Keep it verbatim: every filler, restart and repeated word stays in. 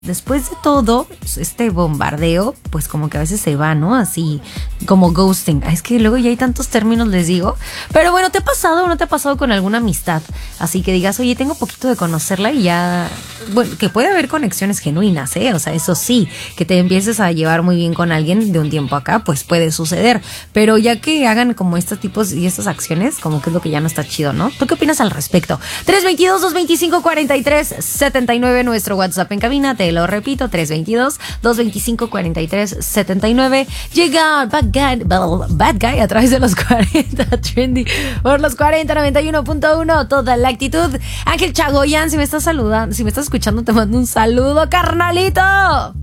Después de todo, este bombardeo, pues como que a veces se va, ¿no? Así como ghosting. Es que luego ya hay tantos términos, les digo. Pero bueno, ¿te ha pasado o no te ha pasado con alguna amistad? Así que digas, oye, tengo poquito de conocerla y ya... Bueno, que puede haber conexiones genuinas, ¿eh? O sea, eso sí, que te empieces a llevar muy bien con alguien de un tiempo acá, pues puede suceder. Pero ya que hagan como estos tipos y estas acciones, como que es lo que ya no está chido, ¿no? ¿Tú qué opinas al respecto? tres dos dos, dos dos cinco, cuatro tres siete nueve, nuestro WhatsApp en cabina, te lo repito, tres dos dos, dos dos cinco, cuatro tres siete nueve. Llega Bad Guy, Bad Guy a través de los cuarenta Trendy, por los cuarenta, noventa y uno punto uno, toda la actitud. Ángel Chagoyan, si me estás saludando, si me estás escuchando, te mando un saludo, carnalito.